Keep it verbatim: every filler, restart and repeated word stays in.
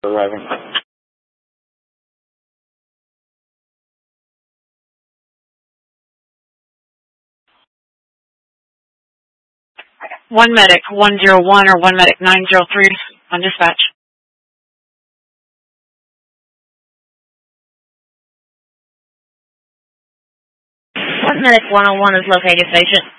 arriving. One medic one zero one or one medic nine zero three on dispatch. One medic one oh one is located patient.